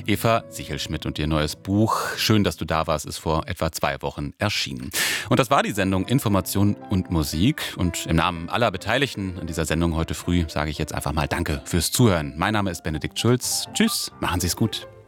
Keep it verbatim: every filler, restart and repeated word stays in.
Eva Sichelschmidt und ihr neues Buch Schön, dass du da warst, ist vor etwa zwei Wochen erschienen. Und das war die Sendung Information und Musik. Und im Namen aller Beteiligten an dieser Sendung heute früh sage ich jetzt einfach mal Danke fürs Zuhören. Mein Name ist Benedikt Schulz. Tschüss, machen Sie es gut.